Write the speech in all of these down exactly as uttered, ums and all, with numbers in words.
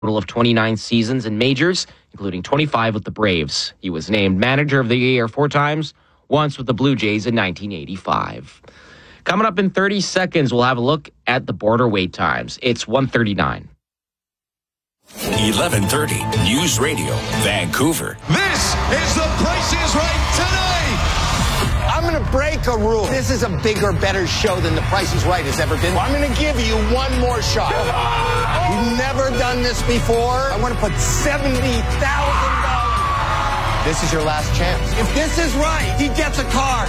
total of twenty-nine seasons in majors, including twenty-five with the Braves. He was named Manager of the Year four times, once with the Blue Jays in nineteen eighty-five. Coming up in thirty seconds, we'll have a look at the border wait times. It's one thirty-nine. eleven thirty News Radio, Vancouver. This is The Price is Right tonight. I'm going to break a rule. This is a bigger, better show than The Price is Right has ever been. I'm going to give you one more shot. You've never done this before. I want to put seventy thousand dollars. This is your last chance. If this is right, he gets a car.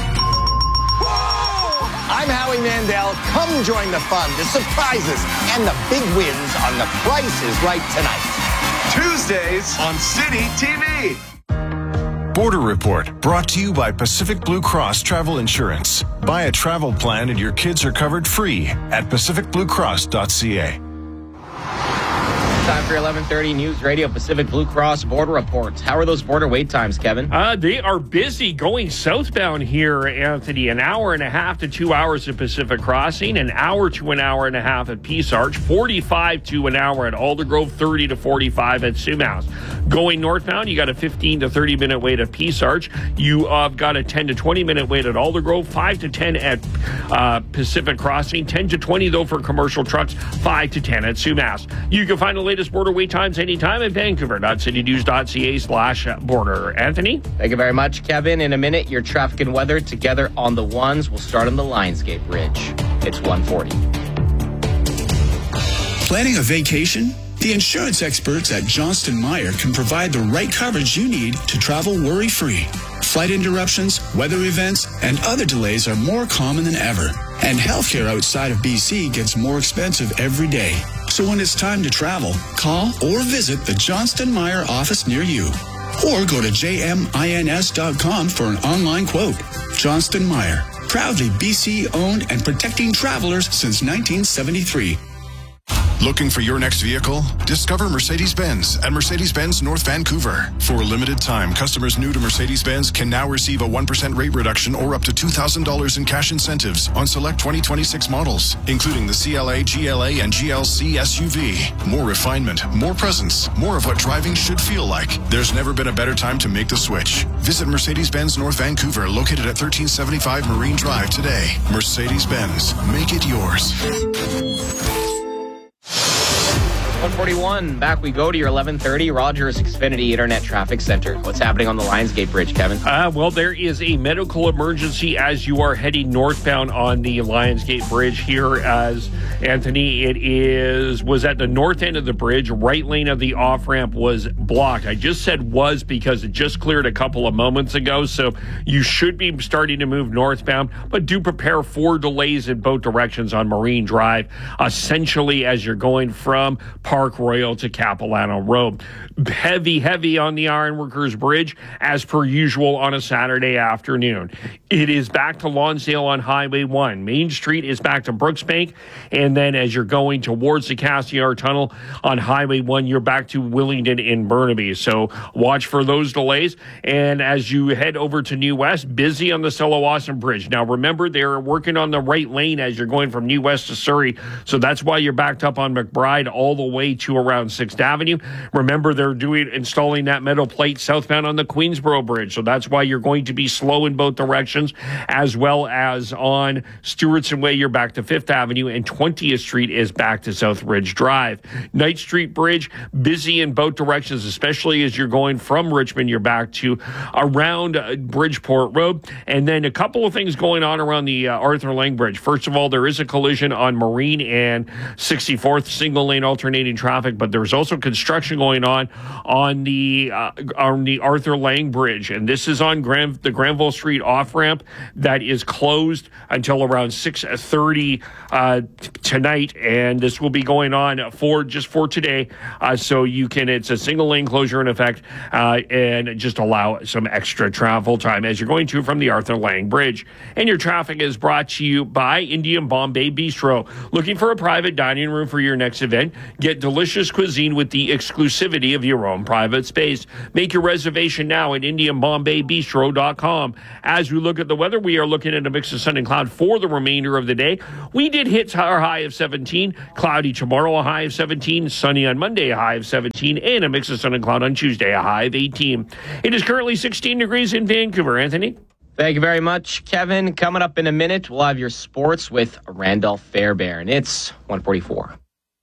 I'm Howie Mandel. Come join the fun, the surprises, and the big wins on The Price is Right tonight. Tuesdays on City T V. Border Report, brought to you by Pacific Blue Cross Travel Insurance. Buy a travel plan and your kids are covered free at pacific blue cross dot c a. Time for eleven thirty News Radio Pacific Blue Cross Border Reports. How are those border wait times, Kevin? Uh, they are busy going southbound here, Anthony. An hour and a half to two hours at Pacific Crossing, an hour to an hour and a half at Peace Arch, forty-five to an hour at Aldergrove, thirty to forty-five at Sumas. Going northbound, you got a fifteen to thirty minute wait at Peace Arch. You have uh, got a ten to twenty minute wait at Aldergrove, five to ten at uh, Pacific Crossing, ten to twenty though for commercial trucks, five to ten at Sumas. You can find the latest border wait times anytime at vancouver dot city news dot c a slash border. Anthony? Thank you very much, Kevin. In a minute, your traffic and weather together on the ones. We'll start on the Lionsgate Bridge. It's one forty. Planning a vacation? The insurance experts at Johnston Meyer can provide the right coverage you need to travel worry-free. Flight interruptions, weather events, and other delays are more common than ever. And healthcare outside of B C gets more expensive every day. So when it's time to travel, call or visit the Johnston Meyer office near you. Or go to j m ins dot com for an online quote. Johnston Meyer, proudly B C-owned and protecting travelers since nineteen seventy-three. Looking for your next vehicle? Discover Mercedes-Benz at Mercedes-Benz North Vancouver. For a limited time, customers new to Mercedes-Benz can now receive a one percent rate reduction or up to two thousand dollars in cash incentives on select twenty twenty-six models, including the C L A, G L A, and G L C S U V. More refinement, more presence, more of what driving should feel like. There's never been a better time to make the switch. Visit Mercedes-Benz North Vancouver, located at thirteen seventy-five Marine Drive today. Mercedes-Benz, make it yours. one forty-one, back we go to your eleven thirty Rogers Xfinity Internet Traffic Center. What's happening on the Lionsgate Bridge, Kevin? Uh, well, there is a medical emergency as you are heading northbound on the Lionsgate Bridge here. As Anthony, it is was at the north end of the bridge. Right lane of the off-ramp was blocked. I just said was because it just cleared a couple of moments ago, so you should be starting to move northbound, but do prepare for delays in both directions on Marine Drive, essentially as you're going from Park Royal to Capilano Road. Heavy, heavy on the Ironworkers Bridge, as per usual on a Saturday afternoon. It is back to Lonsdale on Highway one. Main Street is back to Brooksbank, and then as you're going towards the Cassiar Tunnel on Highway one, you're back to Willingdon in Burnaby. So watch for those delays. And as you head over to New West, busy on the Selawasam Bridge. Now remember, they're working on the right lane as you're going from New West to Surrey, so that's why you're backed up on McBride all the way to around sixth Avenue. Remember, they're doing installing that metal plate southbound on the Queensboro Bridge, so that's why you're going to be slow in both directions, as well as on Stewartson Way, you're back to fifth Avenue, and twentieth Street is back to South Ridge Drive. Knight Street Bridge, busy in both directions, especially as you're going from Richmond, you're back to around uh, Bridgeport Road. And then a couple of things going on around the uh, Arthur Lang Bridge. First of all, there is a collision on Marine and sixty-fourth, single lane alternating traffic, but there's also construction going on on the uh, on the Arthur Lang Bridge, and this is on Gran- the Granville Street off-ramp that is closed until around six thirty uh, tonight, and this will be going on for just for today, uh, so you can, it's a single lane closure in effect, uh, and just allow some extra travel time as you're going to from the Arthur Lang Bridge. And your traffic is brought to you by Indian Bombay Bistro. Looking for a private dining room for your next event? Get delicious cuisine with the exclusivity of your own private space. Make your reservation now at Indian Bombay Bistro dot com. As we look at the weather, we are looking at a mix of sun and cloud for the remainder of the day. We did hit our high of seventeen, cloudy tomorrow, a high of seventeen, sunny on Monday, a high of seventeen, and a mix of sun and cloud on Tuesday, a high of eighteen. It is currently sixteen degrees in Vancouver. Anthony? Thank you very much, Kevin. Coming up in a minute, we'll have your sports with Randolph Fairbairn. It's one forty-four.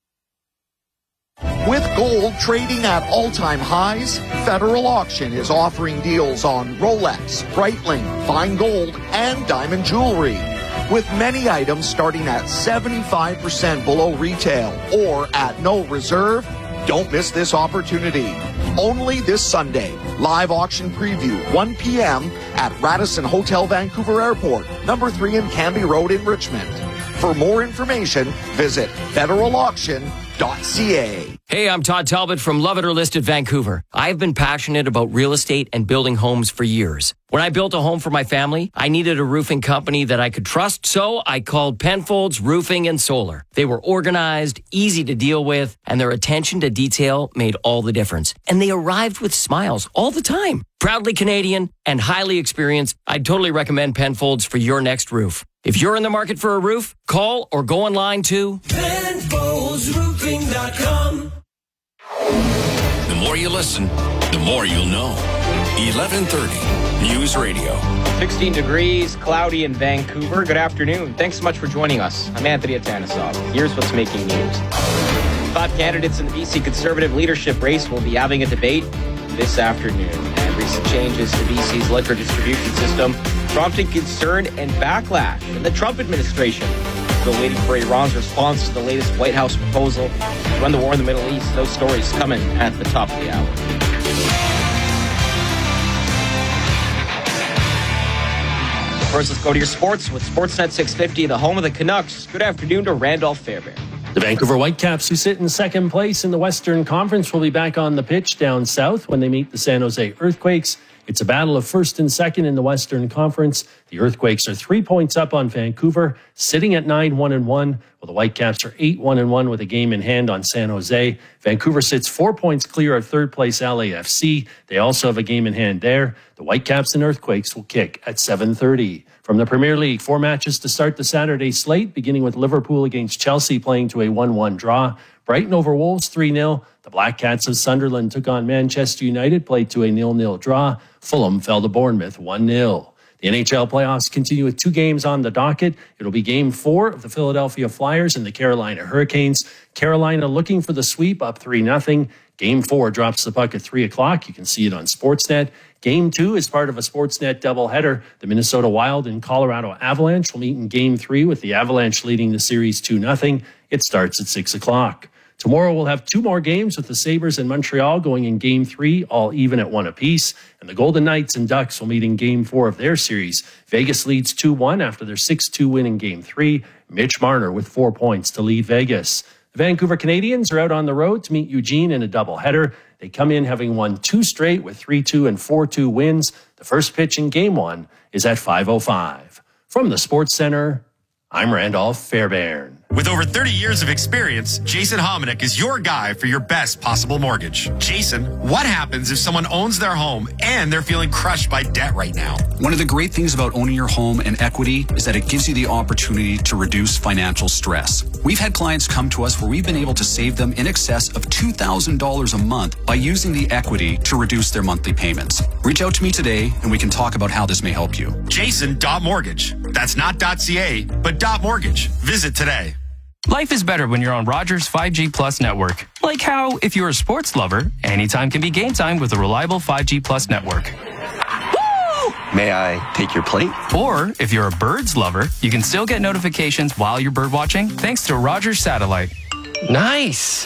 With gold trading at all-time highs, Federal Auction is offering deals on Rolex, Breitling, fine gold, and diamond jewelry. With many items starting at seventy-five percent below retail or at no reserve, don't miss this opportunity. Only this Sunday. Live auction preview, one p.m. at Radisson Hotel Vancouver Airport, number three in Canby Road in Richmond. For more information, visit federal auction dot c a. Hey, I'm Todd Talbot from Love It or Listed Vancouver. I've been passionate about real estate and building homes for years. When I built a home for my family, I needed a roofing company that I could trust, so I called Penfolds Roofing and Solar. They were organized, easy to deal with, and their attention to detail made all the difference. And they arrived with smiles all the time. Proudly Canadian and highly experienced, I'd totally recommend Penfolds for your next roof. If you're in the market for a roof, call or go online to Penfolds Roofing dot com. The more you listen, the more you'll know. eleven thirty News Radio. sixteen degrees, cloudy in Vancouver. Good afternoon. Thanks so much for joining us. I'm Anthony Atanisov. Here's what's making news. Five candidates in the B C Conservative leadership race will be having a debate this afternoon. And recent changes to B C's liquor distribution system prompting concern and backlash in the Trump administration. Still waiting for Iran's response to the latest White House proposal to end the war in the Middle East. Those stories coming at the top of the hour. First, let's go to your sports with Sportsnet six fifty, the home of the Canucks. Good afternoon to Randolph Fairbairn. The Vancouver Whitecaps, who sit in second place in the Western Conference, will be back on the pitch down south when they meet the San Jose Earthquakes. It's a battle of first and second in the Western Conference. The Earthquakes are three points up on Vancouver, sitting at nine one and one, while the Whitecaps are eight one and one with a game in hand on San Jose. Vancouver sits four points clear of third place L A F C. They also have a game in hand there. The Whitecaps and Earthquakes will kick at seven thirty. From the Premier League, four matches to start the Saturday slate, beginning with Liverpool against Chelsea playing to a one one draw. Brighton over Wolves three nil. The Black Cats of Sunderland took on Manchester United, played to a nil nil draw. Fulham fell to Bournemouth one nil. The N H L playoffs continue with two games on the docket. It'll be game four of the Philadelphia Flyers and the Carolina Hurricanes. Carolina looking for the sweep, up three nothing. Game four drops the puck at three o'clock. You can see it on Sportsnet. Game two is part of a Sportsnet doubleheader. The Minnesota Wild and Colorado Avalanche will meet in game three with the Avalanche leading the series two nothing. It starts at six o'clock. Tomorrow we'll have two more games with the Sabres and Montreal going in game three, all even at one apiece. And the Golden Knights and Ducks will meet in game four of their series. Vegas leads two one after their six two win in game three. Mitch Marner with four points to lead Vegas. The Vancouver Canadians are out on the road to meet Eugene in a doubleheader. They come in having won two straight with three two and four two wins. The first pitch in game one is at five oh five. From the Sports Center, I'm Randolph Fairbairn. With over thirty years of experience, Jason Hominick is your guy for your best possible mortgage. Jason, what happens if someone owns their home and they're feeling crushed by debt right now? One of the great things about owning your home and equity is that it gives you the opportunity to reduce financial stress. We've had clients come to us where we've been able to save them in excess of two thousand dollars a month by using the equity to reduce their monthly payments. Reach out to me today and we can talk about how this may help you. Jason.mortgage. That's not .ca, but .mortgage. Visit today. Life is better when you're on Rogers five G Plus network. Like how, if you're a sports lover, anytime can be game time with a reliable five G Plus network. Woo! May I take your plate? Or, if you're a birds lover, you can still get notifications while you're bird watching thanks to Rogers Satellite. Nice!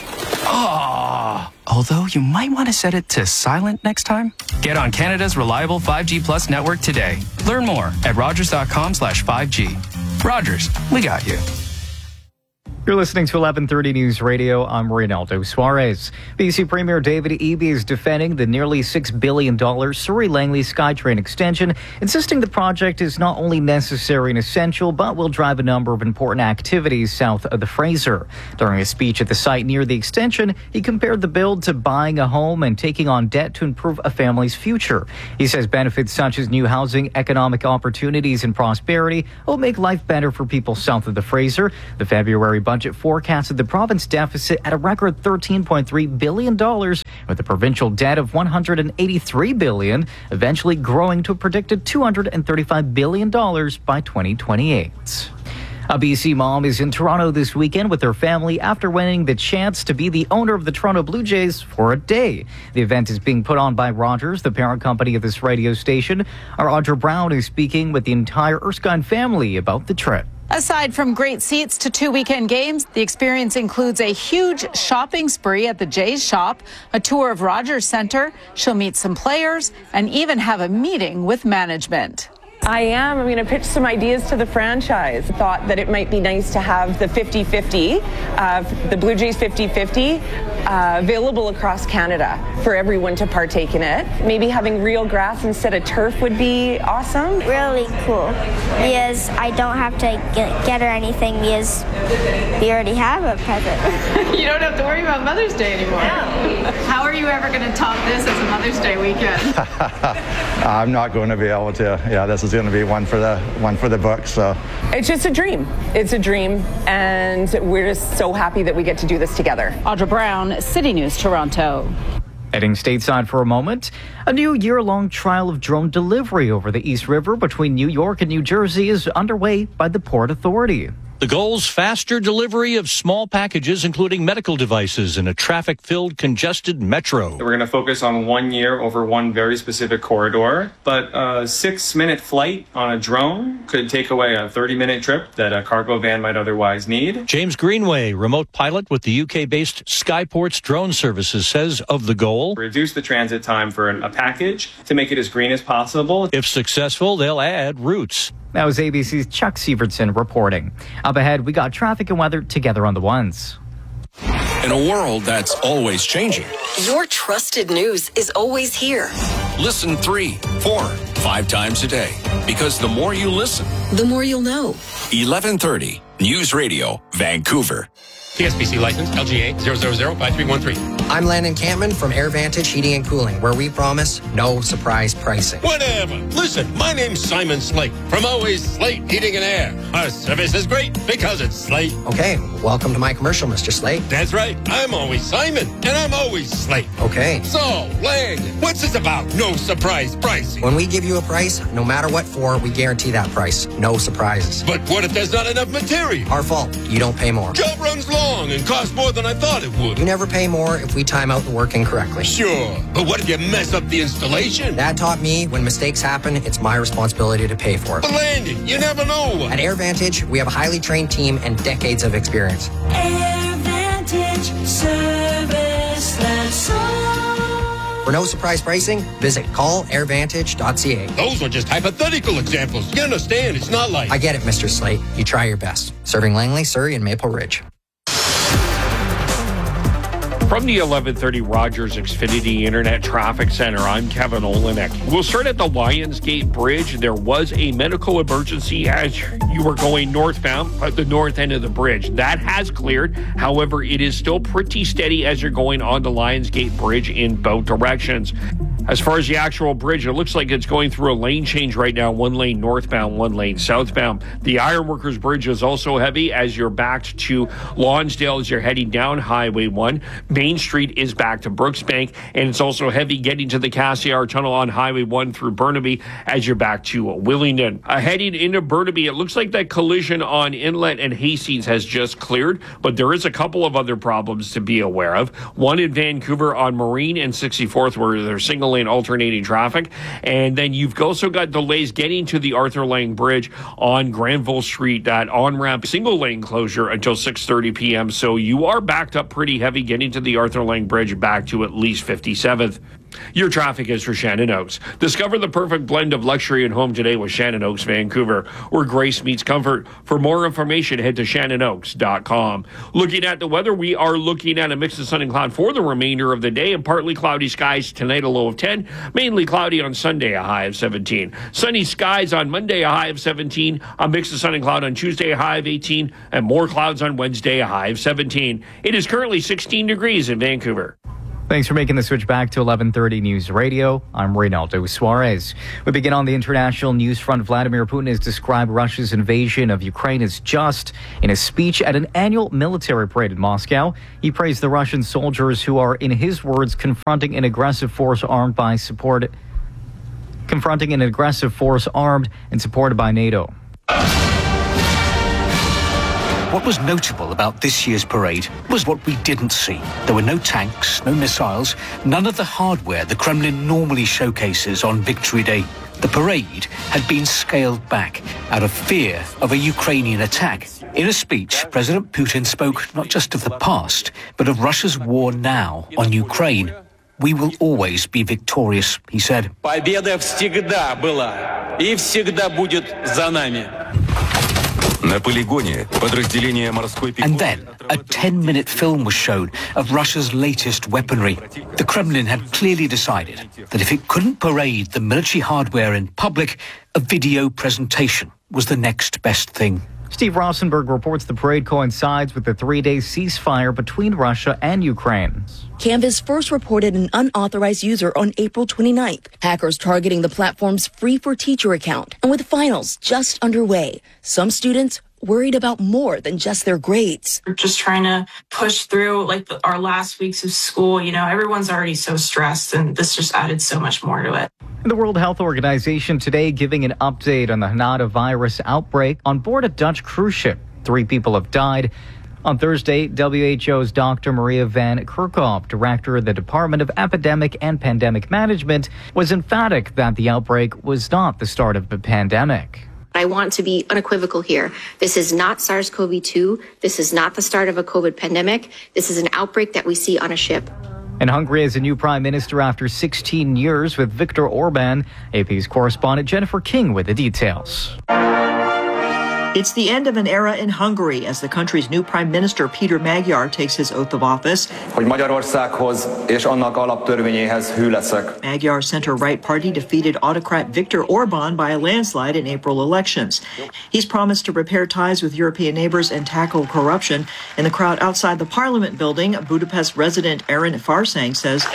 Oh, although you might want to set it to silent next time. Get on Canada's reliable five G Plus network today. Learn more at rogers.com slash 5G. Rogers, we got you. You're listening to eleven thirty News Radio. I'm Reynaldo Suarez. B C Premier David Eby is defending the nearly six billion dollars Surrey-Langley SkyTrain extension, insisting the project is not only necessary and essential, but will drive a number of important activities south of the Fraser. During a speech at the site near the extension, he compared the build to buying a home and taking on debt to improve a family's future. He says benefits such as new housing, economic opportunities, and prosperity will make life better for people south of the Fraser. The February budget Budget forecasted the province deficit at a record thirteen point three billion dollars, with a provincial debt of one hundred eighty-three billion dollars, eventually growing to a predicted two hundred thirty-five billion dollars by twenty twenty-eight. A B C mom is in Toronto this weekend with her family after winning the chance to be the owner of the Toronto Blue Jays for a day. The event is being put on by Rogers, the parent company of this radio station. Our Audra Brown is speaking with the entire Erskine family about the trip. Aside from great seats to two weekend games, the experience includes a huge shopping spree at the Jays shop, a tour of Rogers Centre. She'll meet some players and even have a meeting with management. I am. I'm going to pitch some ideas to the franchise. Thought that it might be nice to have the fifty-fifty, uh, the Blue Jays fifty-fifty, uh, available across Canada for everyone to partake in it. Maybe having real grass instead of turf would be awesome. Really cool, because I don't have to get, get her anything because we already have a present. You don't have to worry about Mother's Day anymore. No. How are you ever going to top this as a Mother's Day weekend? I'm not going to be able to. Yeah, this is going to be one for the one for the books. So it's just a dream. It's a dream, and we're just so happy that we get to do this together. Audra Brown, City News, Toronto. Heading stateside for a moment, a new year-long trial of drone delivery over the East River between New York and New Jersey is underway by the Port Authority. The goal's faster delivery of small packages, including medical devices, in a traffic-filled, congested metro. We're going to focus on one year over one very specific corridor, but a six-minute flight on a drone could take away a thirty-minute trip that a cargo van might otherwise need. James Greenway, remote pilot with the U K-based Skyports Drone Services, says of the goal, reduce the transit time for a package to make it as green as possible. If successful, they'll add routes. That was A B C's Chuck Sievertson reporting. Up ahead, we got traffic and weather together on the ones. In a world that's always changing, your trusted news is always here. Listen three, four, five times a day. Because the more you listen, the more you'll know. eleven thirty News Radio, Vancouver. T S B C license L G A zero zero zero five three one three. I'm Landon Campman from AirVantage Heating and Cooling, where we promise no surprise pricing. Whatever. Listen, my name's Simon Slate from Always Slate Heating and Air. Our service is great because it's Slate. Okay, welcome to my commercial, Mister Slate. That's right. I'm always Simon, and I'm always Slate. Okay. So, Landon, what's this about no surprise pricing? When we give you a price, no matter what for, we guarantee that price. No surprises. But what if there's not enough material? Our fault. You don't pay more. Job runs long and costs more than I thought it would. You never pay more if we time out the work incorrectly. Sure, but what if you mess up the installation? That taught me when mistakes happen, it's my responsibility to pay for it. But Landon, you never know. At AirVantage, we have a highly trained team and decades of experience. AirVantage service that's all. For no surprise pricing, visit call air vantage dot c a. Those were just hypothetical examples. You understand, it's not like... I get it, Mister Slate. You try your best. Serving Langley, Surrey, and Maple Ridge. From the eleven thirty Rogers Xfinity Internet Traffic Center, I'm Kevin Olenek. We'll start at the Lionsgate Bridge. There was a medical emergency as you were going northbound at the north end of the bridge. That has cleared. However, it is still pretty steady as you're going on the Lionsgate Bridge in both directions. As far as the actual bridge, it looks like it's going through a lane change right now. One lane northbound, one lane southbound. The Ironworkers Bridge is also heavy as you're backed to Lonsdale as you're heading down Highway one. Main Street is back to Brooksbank, and it's also heavy getting to the Cassiar Tunnel on Highway one through Burnaby as you're back to Willingdon. Uh, heading into Burnaby, it looks like that collision on Inlet and Hastings has just cleared, but there is a couple of other problems to be aware of. One in Vancouver on Marine and sixty-fourth where there's single lane alternating traffic, and then you've also got delays getting to the Arthur Lang Bridge on Granville Street. That on-ramp single lane closure until six thirty p.m. So you are backed up pretty heavy getting to the Arthur Lang Bridge back to at least fifty-seventh. Your traffic is for Shannon Oaks. Discover the perfect blend of luxury and home today with Shannon Oaks Vancouver, where grace meets comfort. For more information, head to shannon oaks dot com. Looking at the weather, we are looking at a mix of sun and cloud for the remainder of the day and partly cloudy skies tonight, a low of ten. Mainly cloudy on Sunday, a high of seventeen. Sunny skies on Monday, a high of seventeen. A mix of sun and cloud on Tuesday, a high of eighteen. And more clouds on Wednesday, a high of seventeen. It is currently sixteen degrees in Vancouver. Thanks for making the switch back to eleven thirty News Radio. I'm Reynaldo Suarez. We begin on the international news front. Vladimir Putin has described Russia's invasion of Ukraine as just. In a speech at an annual military parade in Moscow, he praised the Russian soldiers who are, in his words, confronting an aggressive force armed by support, confronting an aggressive force armed and supported by NATO. What was notable about this year's parade was what we didn't see. There were no tanks, no missiles, none of the hardware the Kremlin normally showcases on Victory Day. The parade had been scaled back out of fear of a Ukrainian attack. In a speech, President Putin spoke not just of the past, but of Russia's war now on Ukraine. We will always be victorious, he said. Победа всегда была и всегда будет за нами. And then a ten-minute film was shown of Russia's latest weaponry. The Kremlin had clearly decided that if it couldn't parade the military hardware in public, a video presentation was the next best thing. Steve Rosenberg reports the parade coincides with the three-day ceasefire between Russia and Ukraine. Canvas first reported an unauthorized user on April twenty-ninth. Hackers targeting the platform's Free for Teacher account. And with finals just underway, some students worried about more than just their grades. We're just trying to push through like the, our last weeks of school. You know, everyone's already so stressed, and this just added so much more to it. The World Health Organization today giving an update on the Hanada virus outbreak on board a Dutch cruise ship. Three people have died. On Thursday, W H O's Doctor Maria van Kerkhove, director of the Department of Epidemic and Pandemic Management, was emphatic that the outbreak was not the start of the pandemic. I want to be unequivocal here. This is not SARS-C o V two. This is not the start of a COVID pandemic. This is an outbreak that we see on a ship. And Hungary has a new prime minister after sixteen years with Viktor Orban. A P's correspondent Jennifer King with the details. It's the end of an era in Hungary as the country's new prime minister Peter Magyar takes his oath of office. Hogy Magyarországhoz és annak alaptörvényéhez hű leszek. Magyar's center-right party defeated autocrat Viktor Orban by a landslide in April elections. He's promised to repair ties with European neighbors and tackle corruption. In the crowd outside the parliament building, Budapest resident Aaron Farsang says,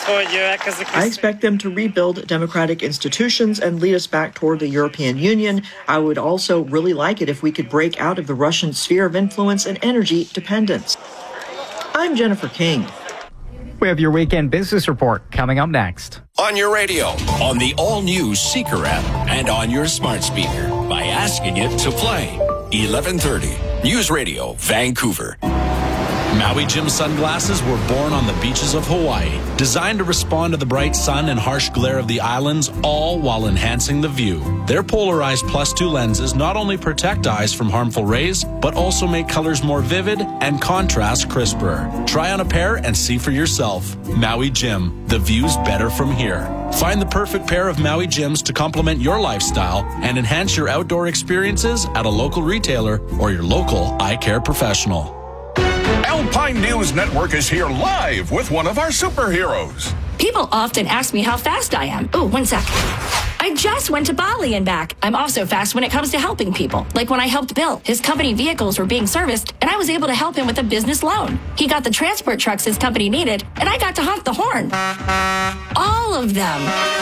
I expect them to rebuild democratic institutions and lead us back toward the European Union. I would also really like it if we could break out of the Russian sphere of influence and energy dependence. I'm Jennifer King. We have your weekend business report coming up next. On your radio, on the all-new Seeker app, and on your smart speaker by asking it to play. eleven thirty News Radio, Vancouver. Maui Jim sunglasses were born on the beaches of Hawaii, designed to respond to the bright sun and harsh glare of the islands, all while enhancing the view. Their polarized plus two lenses not only protect eyes from harmful rays, but also make colors more vivid and contrast crisper. Try on a pair and see for yourself. Maui Jim, the view's better from here. Find the perfect pair of Maui Jims to complement your lifestyle and enhance your outdoor experiences at a local retailer or your local eye care professional. Alpine News Network is here live with one of our superheroes. People often ask me how fast I am. Oh, one sec. I just went to Bali and back. I'm also fast when it comes to helping people. Like when I helped Bill. His company vehicles were being serviced, and I was able to help him with a business loan. He got the transport trucks his company needed, and I got to honk the horn. All of them.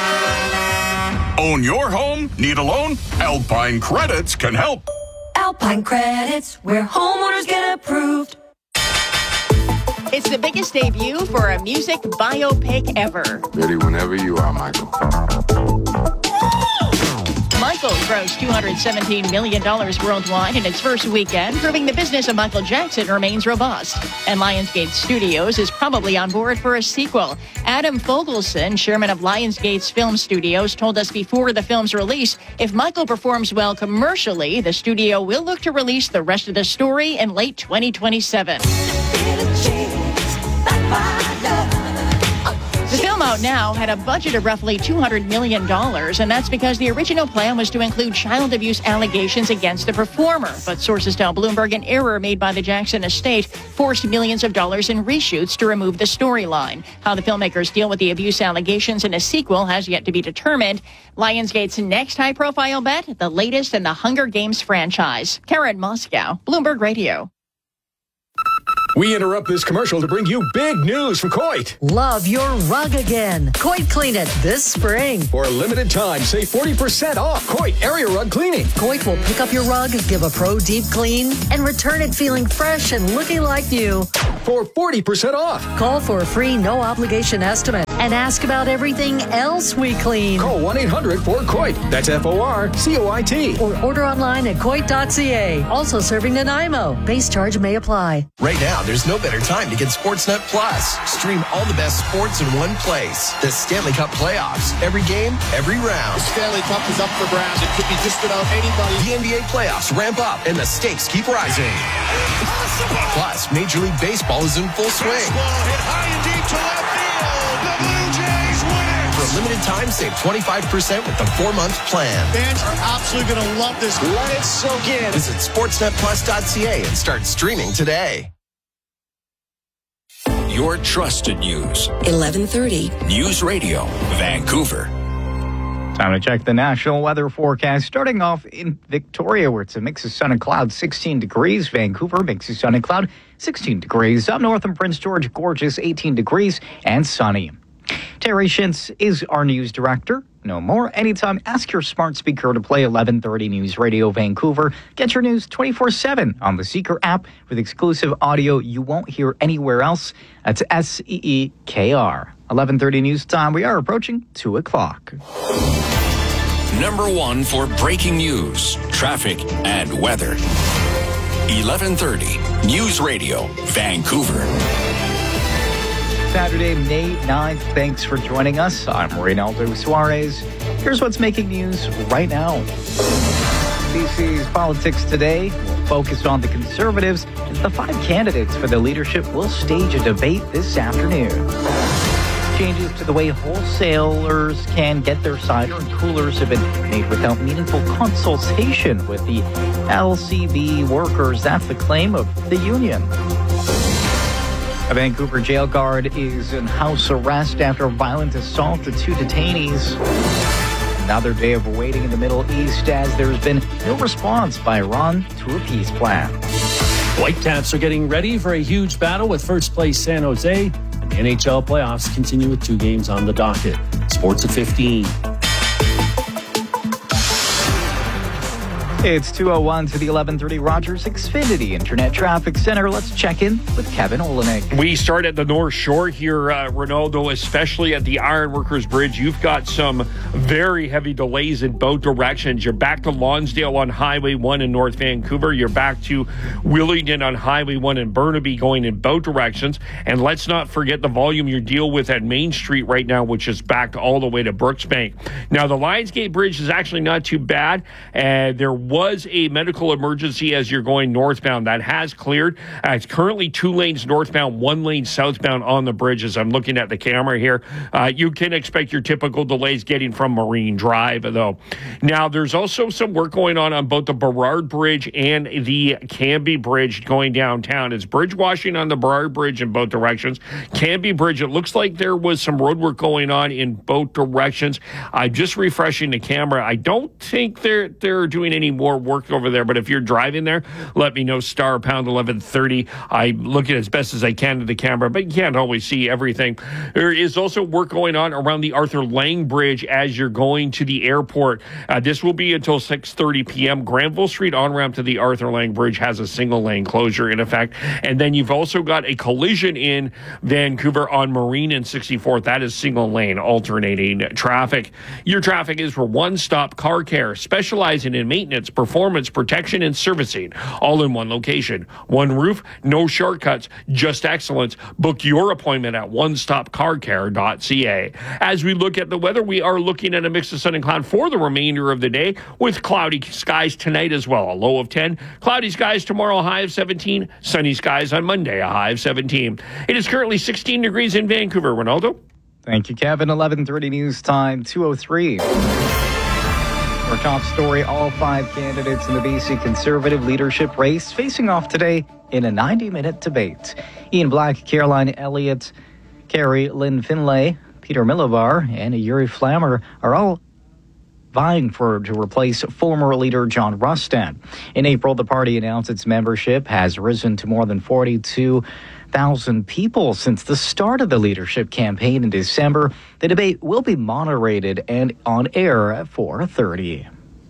Own your home? Need a loan? Alpine Credits can help. Alpine Credits, where homeowners get approved. It's the biggest debut for a music biopic ever. Ready whenever you are, Michael. Michael grossed two hundred seventeen million dollars worldwide in its first weekend, proving the business of Michael Jackson remains robust. And Lionsgate Studios is probably on board for a sequel. Adam Fogelson, chairman of Lionsgate's Film Studios, told us before the film's release, if Michael performs well commercially, the studio will look to release the rest of the story in late twenty twenty-seven. The film Out Now had a budget of roughly two hundred million dollars, and that's because the original plan was to include child abuse allegations against the performer. But sources tell Bloomberg an error made by the Jackson estate forced millions of dollars in reshoots to remove the storyline. How the filmmakers deal with the abuse allegations in a sequel has yet to be determined. Lionsgate's next high-profile bet, the latest in the Hunger Games franchise. Karen Moscow, Bloomberg Radio. We interrupt this commercial to bring you big news from Coit. Love your rug again. Coit Clean It this spring. For a limited time, save forty percent off Coit area rug cleaning. Coit will pick up your rug, give a pro deep clean, and return it feeling fresh and looking like new. For forty percent off. Call for a free no obligation estimate and ask about everything else we clean. Call one eight hundred four Coit. That's F O R C O I T. Or order online at coit dot c a. Also serving Nanaimo. Base charge may apply. Right now, there's no better time to get Sportsnet Plus. Stream all the best sports in one place. The Stanley Cup playoffs. Every game, every round. The Stanley Cup is up for grabs. It could be just about anybody. The N B A playoffs ramp up and the stakes keep rising. Impossible. Plus, Major League Baseball is in full swing. Baseball hit high and deep to left field. The Blue Jays win it. For a limited time, save twenty-five percent with the four-month plan. Fans are absolutely going to love this. Let it soak in. Visit sportsnet plus dot c a and start streaming today. Your trusted news. eleven thirty. News Radio, Vancouver. Time to check the national weather forecast. Starting off in Victoria, where it's a mix of sun and cloud, sixteen degrees. Vancouver, mix of sun and cloud, sixteen degrees. Up north in Prince George, gorgeous, eighteen degrees and sunny. Terry Shintz is our news director. No more. Anytime, ask your smart speaker to play eleven thirty News Radio Vancouver. Get your news twenty-four seven on the Seeker app with exclusive audio you won't hear anywhere else. That's S E E K R. eleven thirty news time. We are approaching two o'clock. Number one for breaking news, traffic, and weather. eleven thirty News Radio Vancouver. Saturday, May ninth. Thanks for joining us. I'm Reynaldo Suarez. Here's what's making news right now. B C's Politics Today will focus on the Conservatives as the five candidates for the leadership will stage a debate this afternoon. Changes to the way wholesalers can get their cider and coolers have been made without meaningful consultation with the L C B workers. That's the claim of the union. A Vancouver jail guard is in house arrest after a violent assault to two detainees. Another day of waiting in the Middle East as there's been no response by Iran to a peace plan. Whitecaps are getting ready for a huge battle with first place San Jose. And the N H L playoffs continue with two games on the docket. Sports at fifteen. It's two oh one to the eleven thirty Rogers Xfinity Internet Traffic Center. Let's check in with Kevin Olenek. We start at the North Shore here, uh, Ronaldo, especially at the Ironworkers Bridge. You've got some very heavy delays in both directions. You're back to Lonsdale on Highway one in North Vancouver. You're back to Willingdon on Highway one in Burnaby going in both directions. And let's not forget the volume you deal with at Main Street right now, which is back all the way to Brooksbank. Now, the Lionsgate Bridge is actually not too bad. And uh, there was a medical emergency as you're going northbound. That has cleared. Uh, it's currently two lanes northbound, one lane southbound on the bridge as I'm looking at the camera here. Uh, you can expect your typical delays getting from Marine Drive, though. Now, there's also some work going on on both the Burrard Bridge and the Canby Bridge going downtown. It's bridge washing on the Burrard Bridge in both directions. Canby Bridge, it looks like there was some road work going on in both directions. I'm just refreshing the camera. I don't think they're, they're doing any more work over there, but if you're driving there, let me know. Star pound eleven thirty. I'm looking as best as I can to the camera, but you can't always see everything. There is also work going on around the Arthur Lang Bridge as you're going to the airport. Uh, this will be until six thirty p.m. Granville Street on-ramp to the Arthur Lang Bridge has a single lane closure in effect. And then you've also got a collision in Vancouver on Marine and sixty-fourth. That is single lane alternating traffic. Your traffic is for One Stop Car Care, specializing in maintenance, performance, protection, and servicing, all in one location. One roof, no shortcuts, just excellence. Book your appointment at one stop car care dot c a. As we look at the weather, we are looking at a mix of sun and cloud for the remainder of the day, with cloudy skies tonight as well. A low of ten. Cloudy skies tomorrow, a high of seventeen. Sunny skies on Monday, a high of seventeen. It is currently sixteen degrees in Vancouver. Ronaldo? Thank you, Kevin. eleven thirty news time, two oh three. Our top story, all five candidates in the B C Conservative leadership race facing off today in a ninety-minute debate. Ian Black, Caroline Elliott, Carrie Lynn Finlay, Peter Millibar, and Yuri Flammer are all vying for to replace former leader John Rustad. In April, the party announced its membership has risen to more than forty-two thousand people since the start of the leadership campaign in December. The debate will be moderated and on air at four thirty.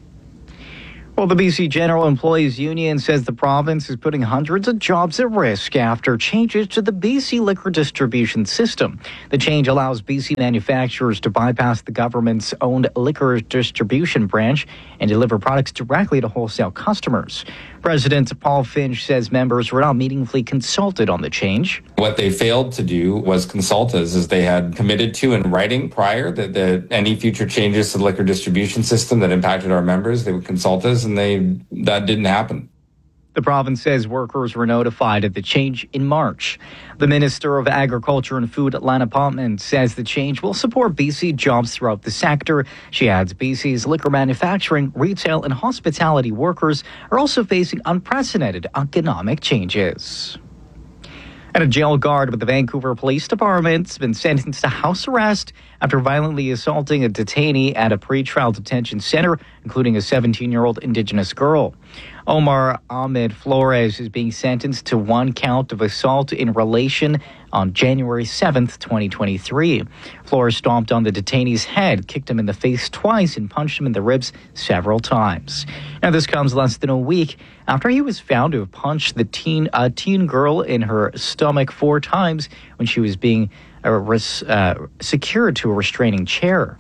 Well, the B C General Employees Union says the province is putting hundreds of jobs at risk after changes to the B C liquor distribution system. The change allows B C manufacturers to bypass the government's owned liquor distribution branch and deliver products directly to wholesale customers. President Paul Finch says members were not meaningfully consulted on the change. What they failed to do was consult us, as they had committed to in writing prior that, that any future changes to the liquor distribution system that impacted our members, they would consult us, and they that didn't happen. The province says workers were notified of the change in March. The Minister of Agriculture and Food, Lana Pontman, says the change will support B C jobs throughout the sector. She adds B C's liquor manufacturing, retail, and hospitality workers are also facing unprecedented economic changes. And a jail guard with the Vancouver Police Department has been sentenced to house arrest after violently assaulting a detainee at a pretrial detention center, including a seventeen-year-old Indigenous girl. Omar Ahmed Flores is being sentenced to one count of assault in relation on January seventh, twenty twenty-three. Flores stomped on the detainee's head, kicked him in the face twice, and punched him in the ribs several times. Now, this comes less than a week after he was found to have punched the teen, a teen girl in her stomach four times when she was being uh, res, uh, secured to a restraining chair.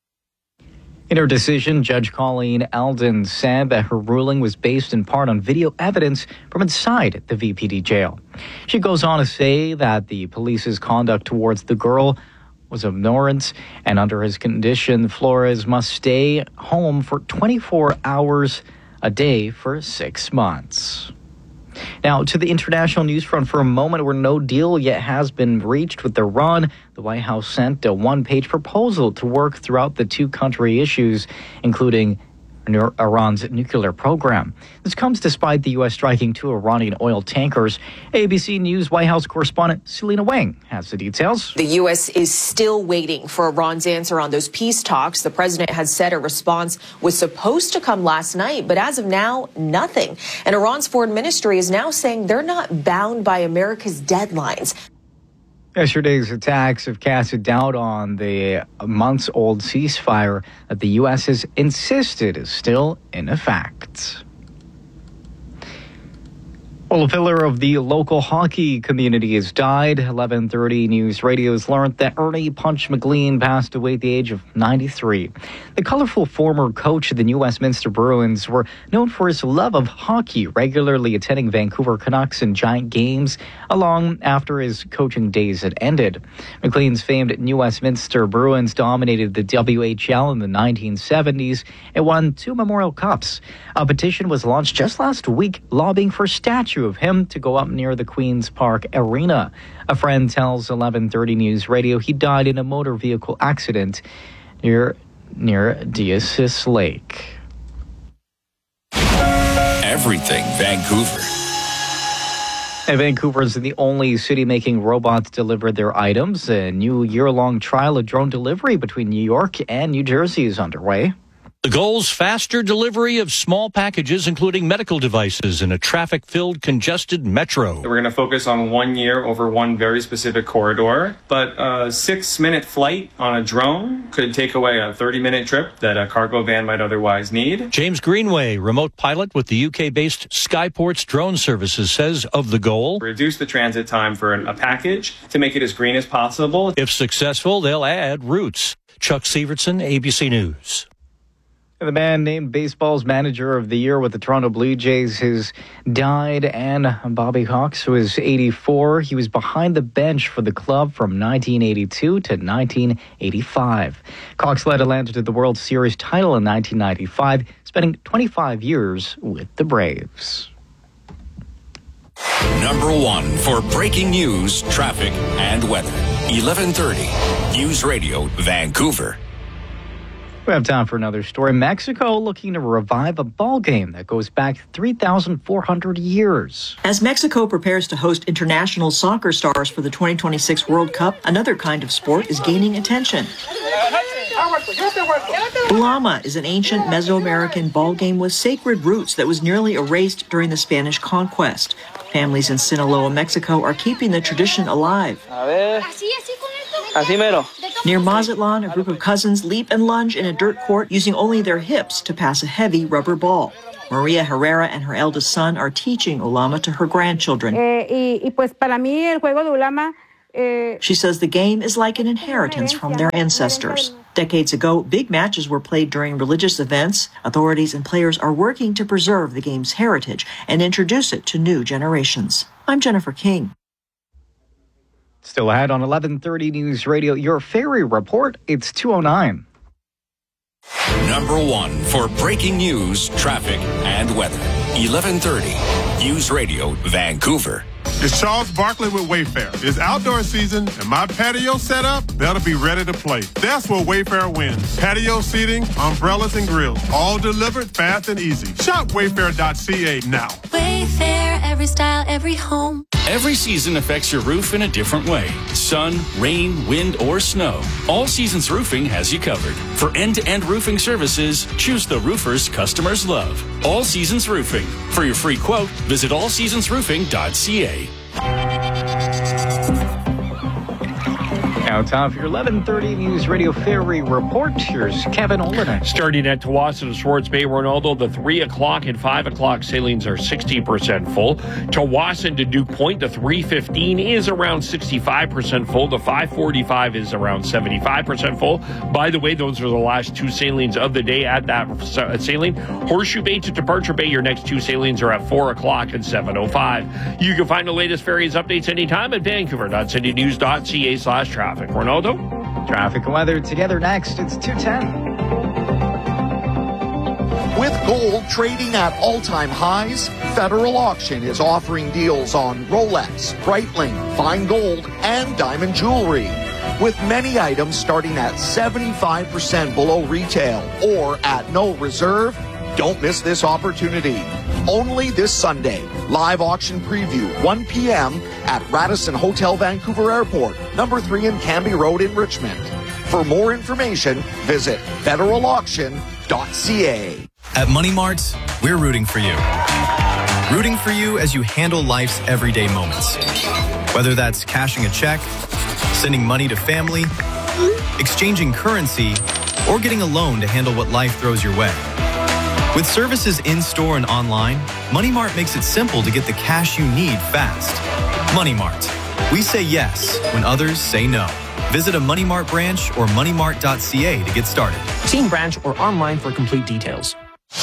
In her decision, Judge Colleen Alden said that her ruling was based in part on video evidence from inside the V P D jail. She goes on to say that the police's conduct towards the girl was abhorrent, and under his condition, Flores must stay home for twenty-four hours a day for six months. Now, to the international news front for a moment, where no deal yet has been reached with Iran. The White House sent a one-page proposal to work throughout the two-country issues, including Iran's nuclear program. This comes despite the U S striking two Iranian oil tankers. A B C News White House correspondent Selena Wang has the details. The U S is still waiting for Iran's answer on those peace talks. The president had said a response was supposed to come last night, but as of now, nothing. And Iran's foreign ministry is now saying they're not bound by America's deadlines. Yesterday's attacks have casted doubt on the months-old ceasefire that the U S has insisted is still in effect. Well, a pillar of the local hockey community has died. eleven thirty News Radio has learned that Ernie Punch McLean passed away at the age of ninety-three. The colorful former coach of the New Westminster Bruins were known for his love of hockey, regularly attending Vancouver Canucks and Giant games along after his coaching days had ended. McLean's famed New Westminster Bruins dominated the W H L in the nineteen seventies and won two Memorial Cups. A petition was launched just last week lobbying for a statue of him to go up near the Queen's Park Arena. A friend tells eleven thirty News Radio he died in a motor vehicle accident near near Deasis Lake. Everything Vancouver. And Vancouver is the only city making robots deliver their items. A new year-long trial of drone delivery between New York and New Jersey is underway. The goal's faster delivery of small packages, including medical devices, in a traffic-filled, congested metro. We're going to focus on one year over one very specific corridor, but a six-minute flight on a drone could take away a thirty-minute trip that a cargo van might otherwise need. James Greenway, remote pilot with the U K-based Skyports Drone Services, says of the goal, reduce the transit time for a package to make it as green as possible. If successful, they'll add routes. Chuck Severson, A B C News. The man named baseball's manager of the year with the Toronto Blue Jays has died, and Bobby Cox was eighty-four. He was behind the bench for the club from nineteen eighty-two to nineteen eighty-five. Cox led Atlanta to the World Series title in nineteen ninety-five, spending twenty-five years with the Braves. Number one for breaking news, traffic, and weather. eleven thirty. News Radio Vancouver. We have time for another story. Mexico looking to revive a ball game that goes back three thousand four hundred years. As Mexico prepares to host international soccer stars for the twenty twenty-six World Cup, another kind of sport is gaining attention. Ulama is an ancient Mesoamerican ball game with sacred roots that was nearly erased during the Spanish conquest. Families in Sinaloa, Mexico are keeping the tradition alive. Near Mazatlan, a group of cousins leap and lunge in a dirt court using only their hips to pass a heavy rubber ball. Maria Herrera and her eldest son are teaching Ulama to her grandchildren. She says the game is like an inheritance from their ancestors. Decades ago, big matches were played during religious events. Authorities and players are working to preserve the game's heritage and introduce it to new generations. I'm Jennifer King. Still ahead on eleven thirty News Radio, your ferry report. It's two oh nine. Number one for breaking news, traffic, and weather. eleven thirty. News Radio Vancouver. It's Charles Barkley with Wayfair. It's outdoor season, and my patio setup, that'll be ready to play. That's where Wayfair wins. Patio seating, umbrellas, and grills, all delivered fast and easy. Shop wayfair dot c a now. Wayfair, every style, every home. Every season affects your roof in a different way. Sun, rain, wind, or snow. All Seasons Roofing has you covered. For end-to-end roofing services, choose the roofers customers love. All Seasons Roofing. For your free quote, visit all seasons roofing dot c a. Now time for your eleven thirty News Radio Ferry Report. Here's Kevin Olenek. Starting at Tawasin to Swartz Bay, Ronaldo, the three o'clock and five o'clock sailings are sixty percent full. Tawasin to Duke Point, the three fifteen is around sixty-five percent full. The five forty-five is around seventy-five percent full. By the way, those are the last two sailings of the day at that sailing. Horseshoe Bay to Departure Bay, your next two sailings are at four o'clock and seven oh five. You can find the latest ferries updates anytime at vancouver dot city news dot c a slash traffic. Ronaldo? Traffic and weather together next. It's two ten. With gold trading at all-time highs, Federal Auction is offering deals on Rolex, Breitling, fine gold, and diamond jewelry. With many items starting at seventy-five percent below retail or at no reserve, don't miss this opportunity. Only this Sunday. Live auction preview, one p.m. at Radisson Hotel Vancouver Airport, number three in Canby Road in Richmond. For more information, visit federal auction dot c a. At Money Mart, we're rooting for you. Rooting for you as you handle life's everyday moments. Whether that's cashing a check, sending money to family, exchanging currency, or getting a loan to handle what life throws your way. With services in-store and online, Money Mart makes it simple to get the cash you need fast. Money Mart. We say yes when others say no. Visit a Money Mart branch or money mart dot c a to get started. See in branch or online for complete details.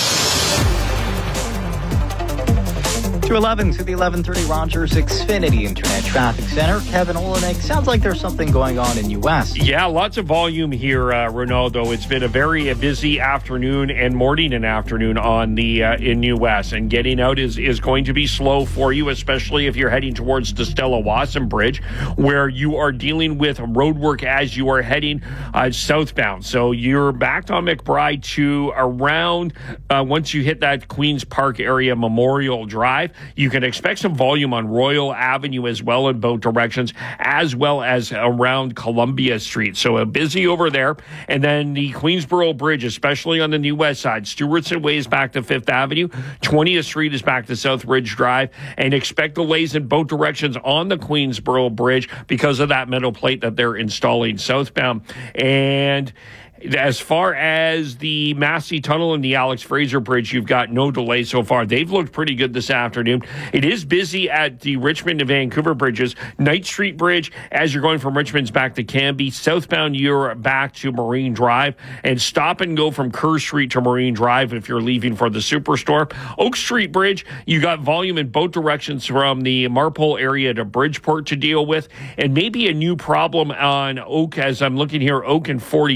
two eleven to the eleven thirty Rogers Xfinity Internet Traffic Center. Kevin Olenek, sounds like there's something going on in U S. Yeah, lots of volume here, uh, Ronaldo. It's been a very uh, busy afternoon and morning and afternoon on the uh, in U S. And getting out is, is going to be slow for you, especially if you're heading towards the Stella Wasson Bridge, where you are dealing with road work as you are heading uh, southbound. So you're back on McBride to around, uh, once you hit that Queen's Park area, Memorial Drive. You can expect some volume on Royal Avenue as well in both directions, as well as around Columbia Street. So uh, busy over there. And then the Queensboro Bridge, especially on the New West side. Stewartson Way is back to Fifth Avenue. twentieth Street is back to South Ridge Drive. And expect delays in both directions on the Queensboro Bridge because of that metal plate that they're installing southbound. And as far as the Massey Tunnel and the Alex Fraser Bridge, you've got no delay so far. They've looked pretty good this afternoon. It is busy at the Richmond to Vancouver bridges. Knight Street Bridge, as you're going from Richmond's back to Canby. Southbound, you're back to Marine Drive. And stop and go from Kerr Street to Marine Drive if you're leaving for the Superstore. Oak Street Bridge, you got volume in both directions from the Marpole area to Bridgeport to deal with. And maybe a new problem on Oak, as I'm looking here, Oak and forty-ninth.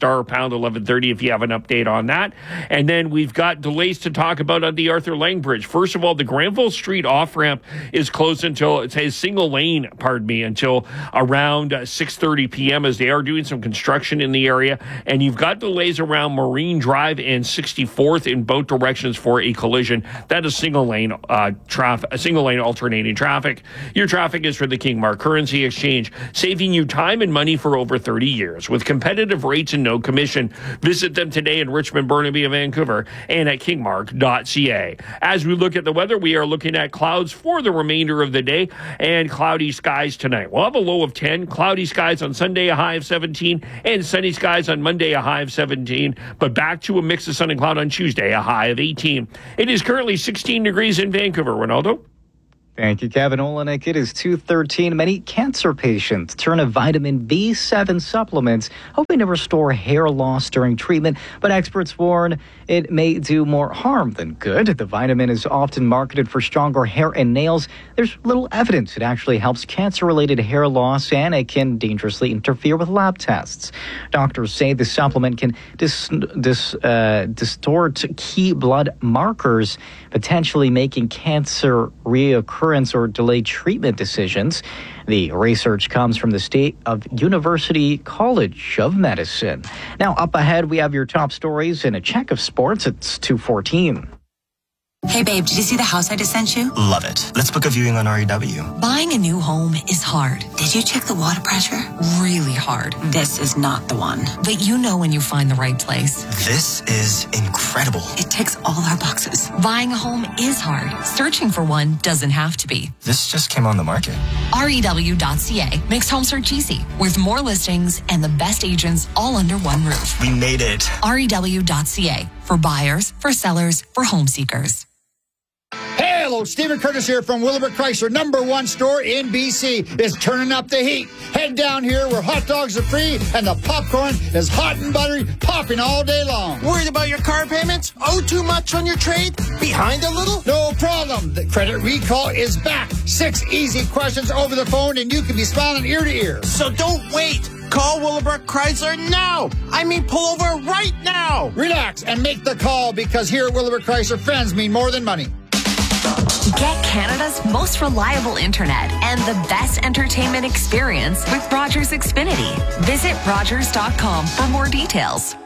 Star, pound eleven thirty if you have an update on that. And then we've got delays to talk about on the Arthur Lang Bridge. First of all, the Granville Street off-ramp is closed until, it's a single lane, pardon me, until around uh, six thirty p.m. as they are doing some construction in the area. And you've got delays around Marine Drive and sixty-fourth in both directions for a collision. That is single lane uh, traffic, a single lane alternating traffic. Your traffic is for the King Mark Currency Exchange, saving you time and money for over thirty years with competitive rates and no commission. Visit them today in Richmond, Burnaby, and Vancouver, and at kingmark dot c a. As we look at the weather, we are looking at clouds for the remainder of the day and cloudy skies tonight. We'll have a low of ten, cloudy skies on Sunday, a high of seventeen, and sunny skies on Monday, a high of seventeen, but back to a mix of sun and cloud on Tuesday, a high of eighteen. It is currently sixteen degrees in Vancouver. Ronaldo? Thank you, Kevin Olenek. It is two thirteen. Many cancer patients turn to vitamin B seven supplements, hoping to restore hair loss during treatment. But experts warn it may do more harm than good. The vitamin is often marketed for stronger hair and nails. There's little evidence it actually helps cancer-related hair loss, and it can dangerously interfere with lab tests. Doctors say the supplement can dis- dis- uh, distort key blood markers, potentially making cancer reoccur or delay treatment decisions. The research comes from the State of University College of Medicine. Now, up ahead, we have your top stories and a check of sports. It's two fourteen. Hey, babe, did you see the house I just sent you? Love it. Let's book a viewing on R E W. Buying a new home is hard. Did you check the water pressure? Really hard. This is not the one. But you know when you find the right place. This is incredible. It ticks all our boxes. Buying a home is hard. Searching for one doesn't have to be. This just came on the market. R E W dot C A makes home search easy, with more listings and the best agents all under one roof. We made it. R E W dot C A, for buyers, for sellers, for home seekers. Hey, hello, Stephen Curtis here from Willowbrook Chrysler, number one store in B C. Is turning up the heat. Head down here where hot dogs are free and the popcorn is hot and buttery, popping all day long. Worried about your car payments? Owe too much on your trade? Behind a little? No problem. The credit recall is back. Six easy questions over the phone and you can be smiling ear to ear. So don't wait. Call Willowbrook Chrysler now. I mean, pull over right now. Relax and make the call, because here at Willowbrook Chrysler, friends mean more than money. Get Canada's most reliable internet and the best entertainment experience with Rogers Xfinity. Visit rogers dot com for more details.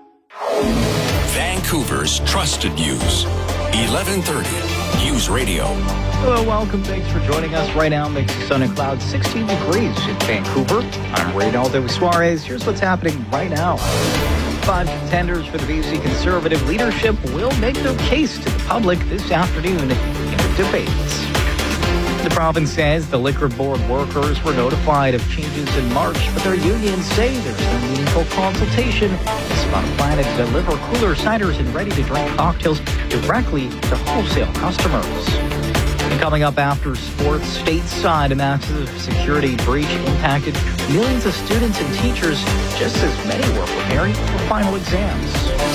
Vancouver's trusted news. eleven thirty News Radio. Hello, welcome. Thanks for joining us right now. Mix of sun and clouds, sixteen degrees in Vancouver. I'm Reynaldo Suarez. Here's what's happening right now. Five contenders for the B C Conservative leadership will make their case to the public this afternoon in the debates. The province says the liquor board workers were notified of changes in March, but their unions say there's no meaningful consultation. It's about a plan to deliver cooler ciders and ready-to-drink cocktails directly to wholesale customers. And coming up after sports, stateside, a massive security breach impacted millions of students and teachers, just as many were preparing for final exams.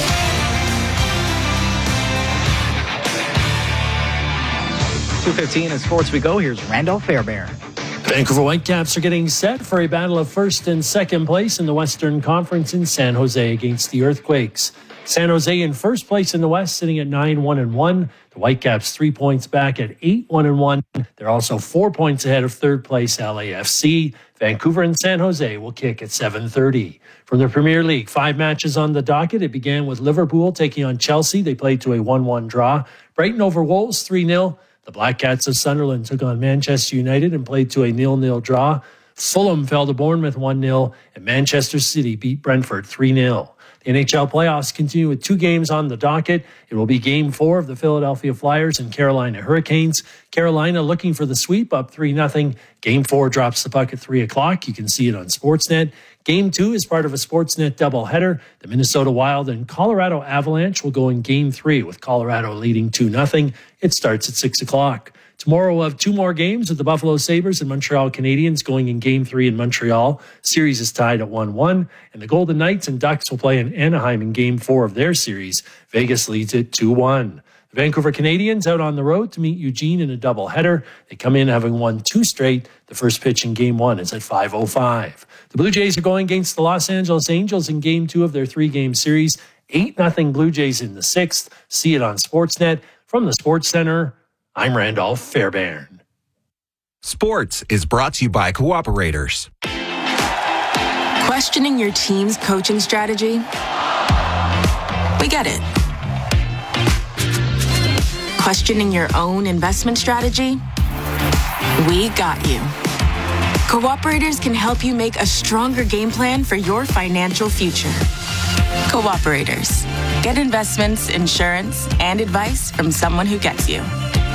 two fifteen in sports we go. Here's Randolph Fairbairn. Vancouver Whitecaps are getting set for a battle of first and second place in the Western Conference in San Jose against the Earthquakes. San Jose in first place in the West, sitting at nine one and one. The Whitecaps three points back at eight one and one. They're also four points ahead of third place L A F C. Vancouver and San Jose will kick at seven thirty. From the Premier League, five matches on the docket. It began with Liverpool taking on Chelsea. They played to a one one draw. Brighton over Wolves three nil. The Black Cats of Sunderland took on Manchester United and played to a nil nil draw. Fulham fell to Bournemouth one nil, and Manchester City beat Brentford three nil. The N H L playoffs continue with two games on the docket. It will be game four of the Philadelphia Flyers and Carolina Hurricanes. Carolina looking for the sweep, up three nothing. Game four drops the puck at three o'clock. You can see it on Sportsnet. Game two is part of a Sportsnet doubleheader. The Minnesota Wild and Colorado Avalanche will go in game three with Colorado leading two nothing. It starts at six o'clock. Tomorrow we'll have two more games with the Buffalo Sabres and Montreal Canadiens going in game three in Montreal. Series is tied at one one. And the Golden Knights and Ducks will play in Anaheim in game four of their series. Vegas leads it two one. The Vancouver Canadians out on the road to meet Eugene in a doubleheader. They come in having won two straight. The first pitch in game one is at five oh five. The Blue Jays are going against the Los Angeles Angels in game two of their three-game series. eight nothing Blue Jays in the sixth. See it on Sportsnet. From the Sports Center, I'm Randolph Fairbairn. Sports is brought to you by Cooperators. Questioning your team's coaching strategy? We get it. Questioning your own investment strategy? We got you. Cooperators can help you make a stronger game plan for your financial future. Cooperators. Get investments, insurance, and advice from someone who gets you.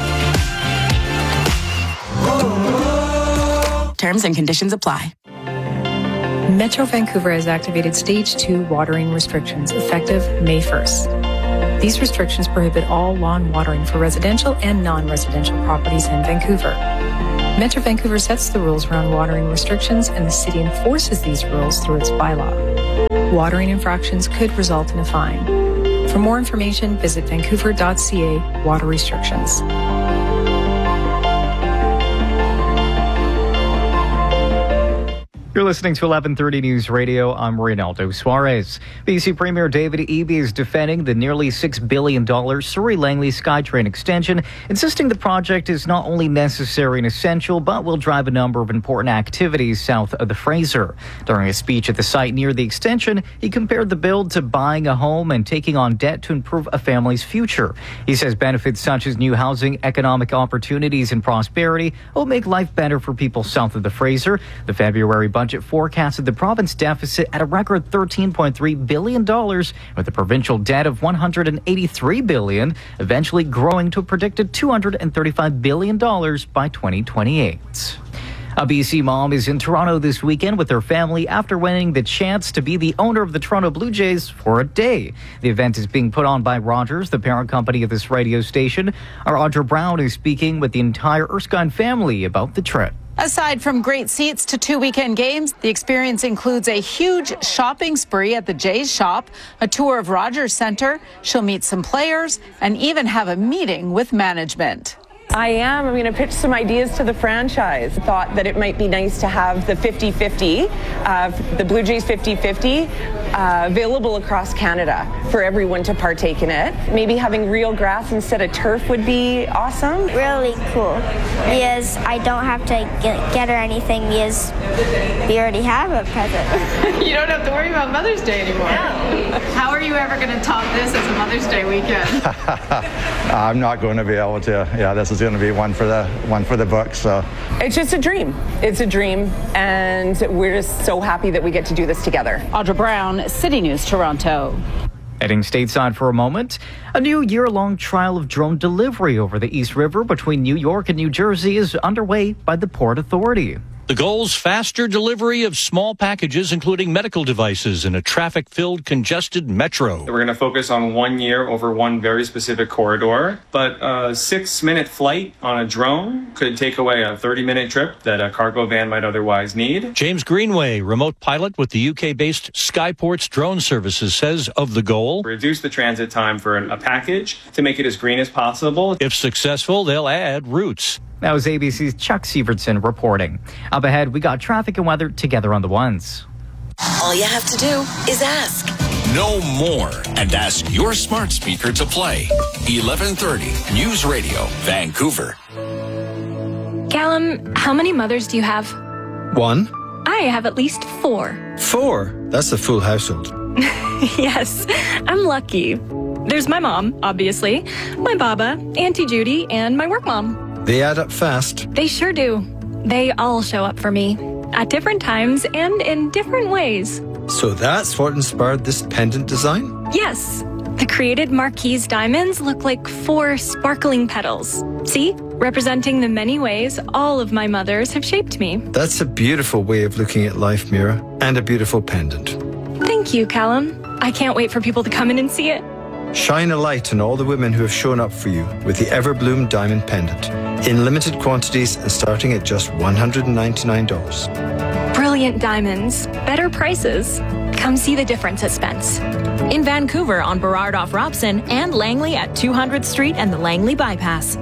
Terms and conditions apply. Metro Vancouver has activated Stage two watering restrictions effective May first. These restrictions prohibit all lawn watering for residential and non-residential properties in Vancouver. Metro Vancouver sets the rules around watering restrictions, and the city enforces these rules through its bylaw. Watering infractions could result in a fine. For more information, visit vancouver dot c a water restrictions. You're listening to eleven thirty News Radio. I'm Reynaldo Suarez. B C Premier David Eby is defending the nearly six billion dollars Surrey Langley SkyTrain extension, insisting the project is not only necessary and essential, but will drive a number of important activities south of the Fraser. During a speech at the site near the extension, he compared the build to buying a home and taking on debt to improve a family's future. He says benefits such as new housing, economic opportunities, and prosperity will make life better for people south of the Fraser. The February budget Budget forecasted the province deficit at a record thirteen point three billion dollars, with a provincial debt of one hundred eighty-three billion dollars, eventually growing to a predicted two hundred thirty-five billion dollars by twenty twenty-eight. A B C mom is in Toronto this weekend with her family after winning the chance to be the owner of the Toronto Blue Jays for a day. The event is being put on by Rogers, the parent company of this radio station. Our Audra Brown is speaking with the entire Erskine family about the trip. Aside from great seats to two weekend games, the experience includes a huge shopping spree at the Jays shop, a tour of Rogers Centre. She'll meet some players and even have a meeting with management. I am. I'm going to pitch some ideas to the franchise. Thought that it might be nice to have the fifty fifty, uh, the Blue Jays fifty fifty, uh, available across Canada for everyone to partake in it. Maybe having real grass instead of turf would be awesome. Really cool, because I don't have to get, get her anything because we already have a present. You don't have to worry about Mother's Day anymore. No. How are you ever going to top this as a Mother's Day weekend? I'm not going to be able to. Yeah, this is going to be one for the one for the books. So it's just a dream. It's a dream, and we're just so happy that we get to do this together. Audra Brown, City News, Toronto. Heading stateside for a moment, a new year-long trial of drone delivery over the East River between New York and New Jersey is underway by the Port Authority. The goal's faster delivery of small packages, including medical devices, in a traffic-filled, congested metro. We're going to focus on one year over one very specific corridor, but a six-minute flight on a drone could take away a thirty-minute trip that a cargo van might otherwise need. James Greenway, remote pilot with the U K-based Skyports Drone Services, says of the goal, reduce the transit time for a package to make it as green as possible. If successful, they'll add routes. That was A B C's Chuck Sievertson reporting. Up ahead, we got traffic and weather together on the ones. All you have to do is ask. Know more and ask your smart speaker to play. eleven thirty News Radio, Vancouver. Callum, how many mothers do you have? One. I have at least four. Four? That's a full household. Yes, I'm lucky. There's my mom, obviously, my baba, Auntie Judy, and my work mom. They add up fast. They sure do. They all show up for me at different times and in different ways. So that's what inspired this pendant design? Yes. The created Marquise diamonds look like four sparkling petals. See? Representing the many ways all of my mothers have shaped me. That's a beautiful way of looking at life, Mira, and a beautiful pendant. Thank you, Callum. I can't wait for people to come in and see it. Shine a light on all the women who have shown up for you with the Everbloom Diamond Pendant. In limited quantities and starting at just one hundred ninety-nine dollars. Brilliant diamonds, better prices. Come see the difference at Spence. In Vancouver on Burrard off Robson and Langley at two hundredth Street and the Langley Bypass.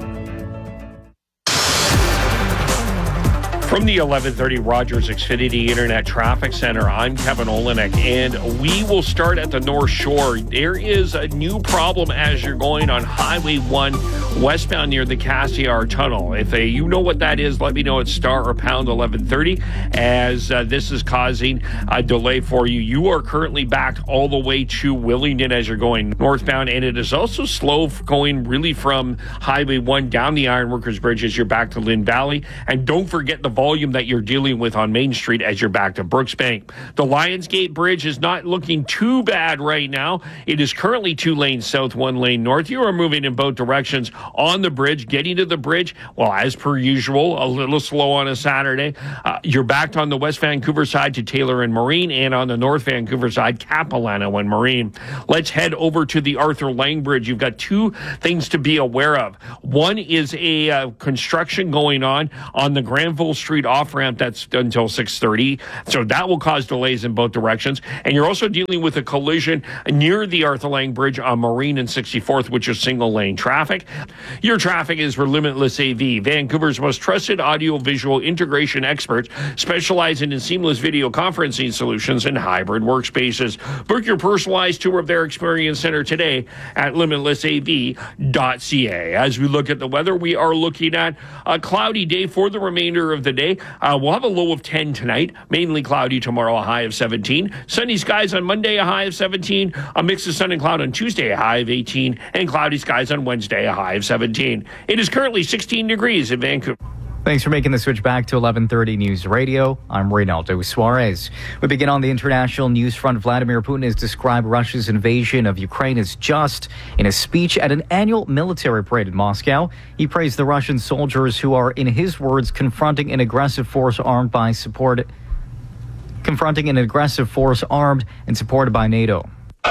From the eleven thirty Rogers Xfinity Internet Traffic Center, I'm Kevin Olenek, and we will start at the North Shore. There is a new problem as you're going on Highway one westbound near the Cassiar Tunnel. If they, you know what that is, let me know at star or pound eleven thirty, as uh, this is causing a delay for you. You are currently backed all the way to Willingdon as you're going northbound, and it is also slow going really from Highway one down the Ironworkers Bridge as you're back to Lynn Valley. And don't forget the volume that you're dealing with on Main Street as you're back to Brooksbank. The Lionsgate Bridge is not looking too bad right now. It is currently two lanes south, one lane north. You are moving in both directions on the bridge. Getting to the bridge, well, as per usual, a little slow on a Saturday. Uh, you're backed on the West Vancouver side to Taylor and Marine, and on the North Vancouver side, Capilano and Marine. Let's head over to the Arthur Lang Bridge. You've got two things to be aware of. One is a uh, construction going on on the Granville Street off-ramp. That's until six thirty. So that will cause delays in both directions. And you're also dealing with a collision near the Arthur Lang Bridge on Marine and sixty-fourth, which is single-lane traffic. Your traffic is for Limitless A V, Vancouver's most trusted audio-visual integration experts, specializing in seamless video conferencing solutions and hybrid workspaces. Book your personalized tour of their experience center today at limitless A V dot C A. As we look at the weather, we are looking at a cloudy day for the remainder of the day. Uh, we'll have a low of ten tonight, mainly cloudy tomorrow, a high of seventeen. Sunny skies on Monday, a high of seventeen. A mix of sun and cloud on Tuesday, a high of eighteen. And cloudy skies on Wednesday, a high of seventeen. It is currently sixteen degrees in Vancouver. Thanks for making the switch back to eleven thirty News Radio. I'm Reynaldo Suarez. We begin on the international news front. Vladimir Putin has described Russia's invasion of Ukraine as just. In a speech at an annual military parade in Moscow, he praised the Russian soldiers who are, in his words, confronting an aggressive force armed by support, confronting an aggressive force armed and supported by NATO.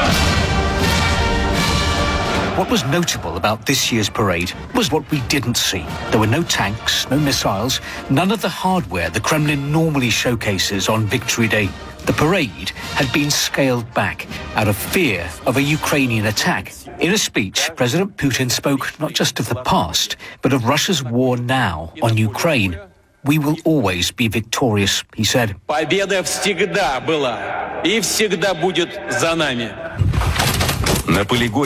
What was notable about this year's parade was what we didn't see. There were no tanks, no missiles, none of the hardware the Kremlin normally showcases on Victory Day. The parade had been scaled back out of fear of a Ukrainian attack. In a speech, President Putin spoke not just of the past, but of Russia's war now on Ukraine. We will always be victorious, he said. Победа всегда была и всегда будет за нами. And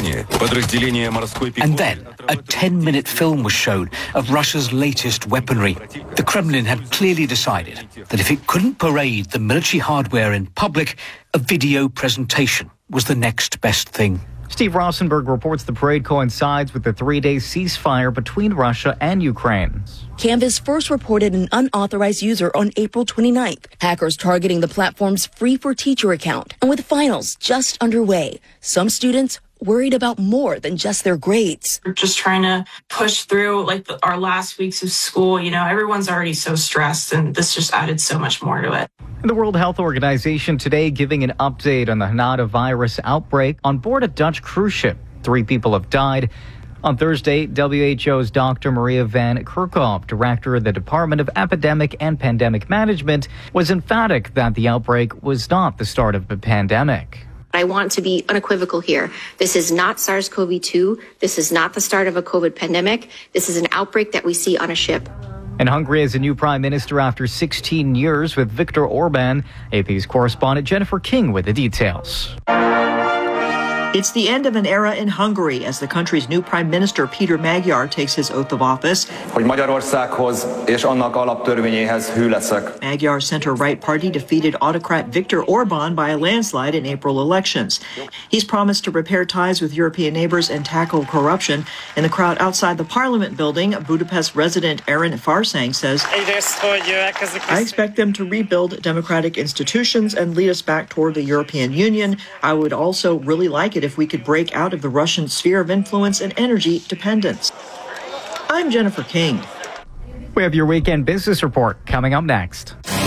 then a ten-minute film was shown of Russia's latest weaponry. The Kremlin had clearly decided that if it couldn't parade the military hardware in public, a video presentation was the next best thing. Steve Rosenberg reports the parade coincides with the three-day ceasefire between Russia and Ukraine. Canvas first reported an unauthorized user on April twenty-ninth. Hackers targeting the platform's Free for Teacher account. And with finals just underway, some students worried about more than just their grades. We're just trying to push through like the, our last weeks of school. You know, everyone's already so stressed, and this just added so much more to it. The World Health Organization today giving an update on the Hanada virus outbreak on board a Dutch cruise ship. Three people have died. On Thursday, W H O's Doctor Maria van Kerkhove, director of the Department of Epidemic and Pandemic Management, was emphatic that the outbreak was not the start of a pandemic. I want to be unequivocal here. This is not SARS-C o V two. This is not the start of a COVID pandemic. This is an outbreak that we see on a ship. And Hungary has a new prime minister after sixteen years with Viktor Orban. A P's correspondent Jennifer King with the details. It's the end of an era in Hungary as the country's new Prime Minister Peter Magyar takes his oath of office. Hogy Magyarországhoz és annak alaptörvényéhez hű leszek. Magyar's center-right party defeated autocrat Viktor Orban by a landslide in April elections. He's promised to repair ties with European neighbors and tackle corruption. In the crowd outside the Parliament building, Budapest resident Aaron Farsang says, I expect them to rebuild democratic institutions and lead us back toward the European Union. I would also really like it if we could break out of the Russian sphere of influence and energy dependence. I'm Jennifer King. We have your weekend business report coming up next.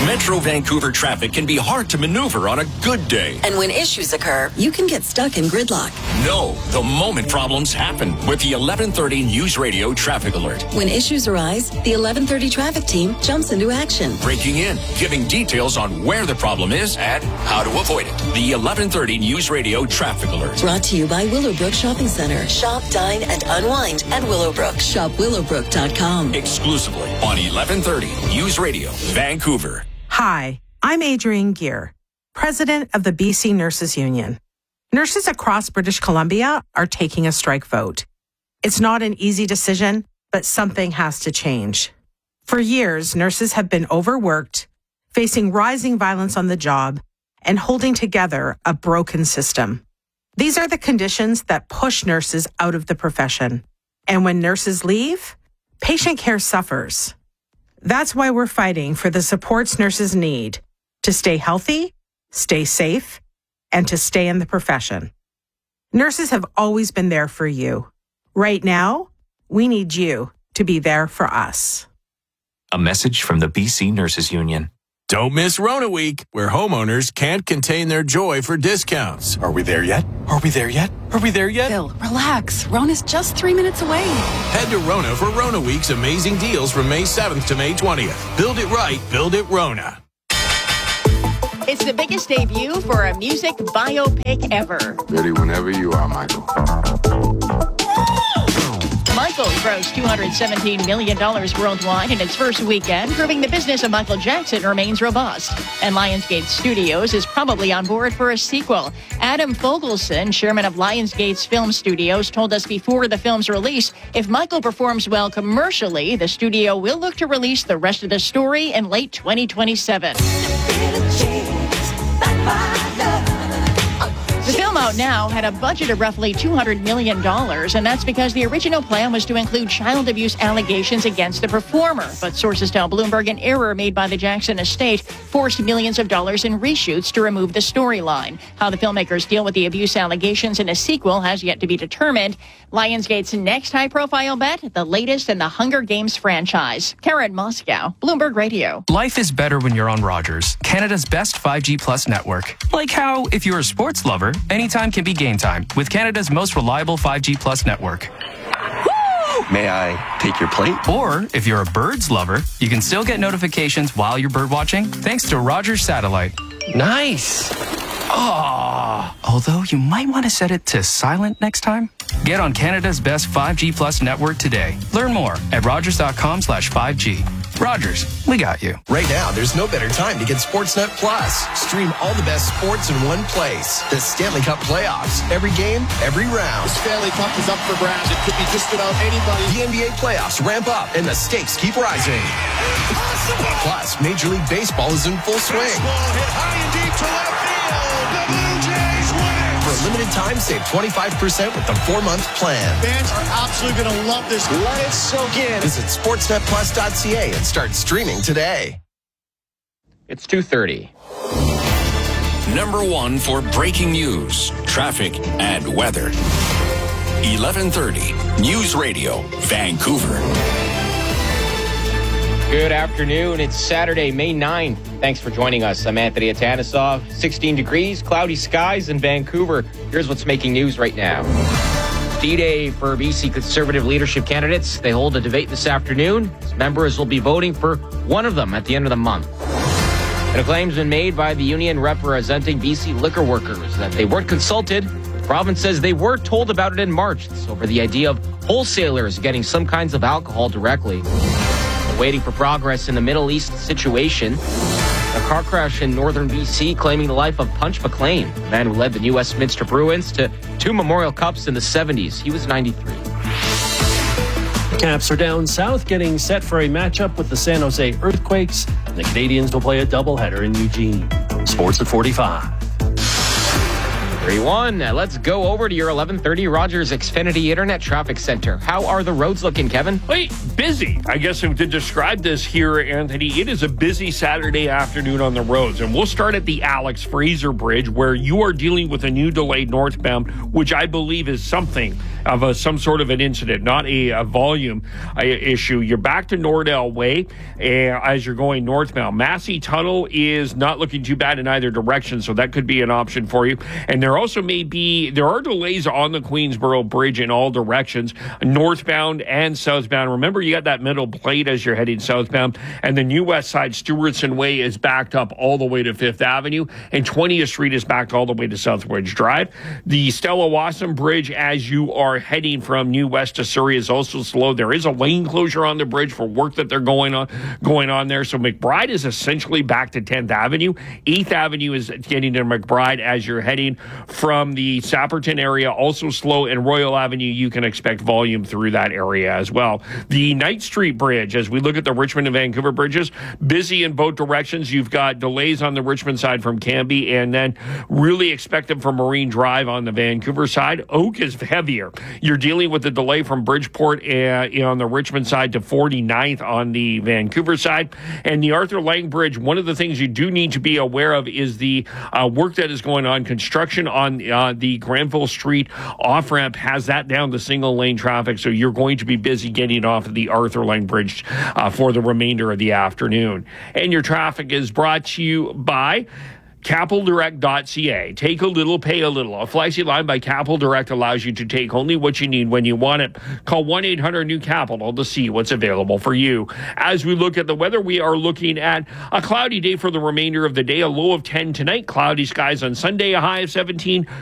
Metro Vancouver traffic can be hard to maneuver on a good day. And when issues occur, you can get stuck in gridlock. No, the moment problems happen with the eleven thirty News Radio Traffic Alert. When issues arise, the eleven thirty traffic team jumps into action. Breaking in, giving details on where the problem is and how to avoid it. The eleven thirty News Radio Traffic Alert. Brought to you by Willowbrook Shopping Center. Shop, dine, and unwind at Willowbrook. Shop willowbrook dot com. Exclusively on eleven thirty News Radio, Vancouver. Hi, I'm Adrienne Gear, president of the B C Nurses Union. Nurses across British Columbia are taking a strike vote. It's not an easy decision, but something has to change. For years, nurses have been overworked, facing rising violence on the job, and holding together a broken system. These are the conditions that push nurses out of the profession. And when nurses leave, patient care suffers. That's why we're fighting for the supports nurses need to stay healthy, stay safe, and to stay in the profession. Nurses have always been there for you. Right now, we need you to be there for us. A message from the B C Nurses Union. Don't miss Rona Week, where homeowners can't contain their joy for discounts. Are we there yet? Are we there yet? Are we there yet? Phil, relax. Rona's just three minutes away. Head to Rona for Rona Week's amazing deals from May seventh to May twentieth. Build it right, build it Rona. It's the biggest debut for a music biopic ever. Ready whenever you are, Michael. Michael grossed two hundred seventeen million dollars worldwide in its first weekend, proving the business of Michael Jackson remains robust. And Lionsgate Studios is probably on board for a sequel. Adam Fogelson, chairman of Lionsgate's Film Studios, told us before the film's release, if Michael performs well commercially, the studio will look to release the rest of the story in late twenty twenty-seven. The film out now had a budget of roughly two hundred million dollars, and that's because the original plan was to include child abuse allegations against the performer. But sources tell Bloomberg an error made by the Jackson estate forced millions of dollars in reshoots to remove the storyline. How the filmmakers deal with the abuse allegations in a sequel has yet to be determined. Lionsgate's next high-profile bet, the latest in the Hunger Games franchise. Karen Moscow, Bloomberg Radio. Life is better when you're on Rogers, Canada's best five G Plus network. Like how, if you're a sports lover, anytime can be game time with Canada's most reliable five G Plus network. May I take your plate? Or, if you're a birds lover, you can still get notifications while you're bird watching thanks to Rogers Satellite. Nice. Oh, although you might want to set it to silent next time. Get on Canada's best five G Plus network today. Learn more at rogers.com slash 5G. Rogers, we got you. Right now, there's no better time to get Sportsnet Plus. Stream all the best sports in one place. The Stanley Cup playoffs. Every game, every round. The Stanley Cup is up for grabs. It could be just about anybody. The N B A playoffs ramp up and the stakes keep rising. Impossible. Plus, Major League Baseball is in full swing. Baseball hit high and deep to left field. The Blue Jays win it. For a limited time, save twenty-five percent with the four-month plan. Fans are absolutely going to love this. Let it soak in. Visit sportsnet plus dot c a and start streaming today. It's two thirty. Number one for breaking news, traffic, and weather. eleven thirty News Radio, Vancouver. Good afternoon. It's Saturday, May ninth. Thanks for joining us. I'm Anthony Atanisov. sixteen degrees, cloudy skies in Vancouver. Here's what's making news right now. D-Day for B C Conservative leadership candidates. They hold a debate this afternoon. Members will be voting for one of them at the end of the month. And a claim's been made by the union representing B C liquor workers that they weren't consulted. The province says they were told about it in March. It's over the idea of wholesalers getting some kinds of alcohol directly. Waiting for progress in the Middle East situation. A car crash in northern B C claiming the life of Punch McLean, the man who led the New Westminster Bruins to two Memorial Cups in the seventies. He was ninety-three. Caps are down south, getting set for a matchup with the San Jose Earthquakes. The Canadians will play a doubleheader in Eugene. Sports at forty-five. three one. Let's go over to your eleven thirty Rogers Xfinity Internet Traffic Center. How are the roads looking, Kevin? Wait, busy. I guess to describe this here, Anthony, it is a busy Saturday afternoon on the roads. And we'll start at the Alex Fraser Bridge, where you are dealing with a new delayed northbound, which I believe is something. of a, some sort of an incident, not a, a volume uh, issue. You're back to Nordell Way uh, as you're going northbound. Massey Tunnel is not looking too bad in either direction, so that could be an option for you. And there also may be, there are delays on the Queensboro Bridge in all directions, northbound and southbound. Remember, you got that middle plate as you're heading southbound, and the new west side Stewartson Way is backed up all the way to Fifth Avenue, and twentieth Street is backed all the way to Southbridge Drive. The Stella Wasson Bridge, as you are heading from New West to Surrey, is also slow. There is a lane closure on the bridge for work that they're going on going on there. So McBride is essentially back to tenth Avenue. eighth Avenue is getting to McBride as you're heading from the Sapperton area, also slow, and Royal Avenue, you can expect volume through that area as well. The Knight Street Bridge, as we look at the Richmond and Vancouver bridges, busy in both directions. You've got delays on the Richmond side from Canby, and then really expect them from Marine Drive on the Vancouver side. Oak is heavier. You're dealing with the delay from Bridgeport uh, on the Richmond side to forty-ninth on the Vancouver side. And the Arthur Lang Bridge, one of the things you do need to be aware of is the uh, work that is going on. Construction on uh, the Granville Street off-ramp has that down to single lane traffic, so you're going to be busy getting off of the Arthur Lang Bridge uh, for the remainder of the afternoon. And your traffic is brought to you by Capital Direct dot C A. Take a little, pay a little. A Flexi line by Capital Direct allows you to take only what you need when you want it. Call one eight hundred new capital to see what's available for you. As we look at the weather, we are looking at a cloudy day for the remainder of the day. A low of ten tonight, cloudy skies on Sunday, a high of seventeen.